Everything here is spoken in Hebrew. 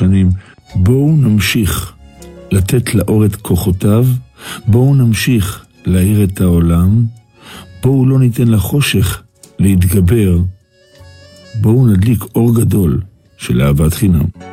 הפרשנים, בואו נמשיך לתת לאור את כוחותיו, בואו נמשיך להאיר את העולם, בואו לא ניתן לחושך להתגבר, בואו נדליק אור גדול של אהבת חינם.